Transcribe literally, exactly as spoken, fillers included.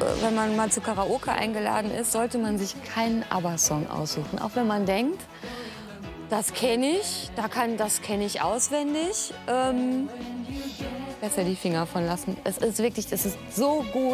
wenn man mal zu Karaoke eingeladen ist, sollte man sich keinen ABBA-Song aussuchen. Auch wenn man denkt, das kenne ich, da kann, das kenne ich auswendig. Ähm, besser die Finger von lassen. Es ist wirklich, es ist so gut.